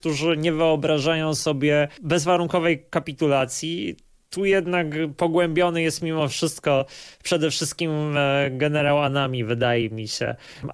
którzy nie wyobrażają sobie bezwarunkowej kapitulacji. Tu jednak pogłębiony jest mimo wszystko przede wszystkim generał Anami, wydaje mi się.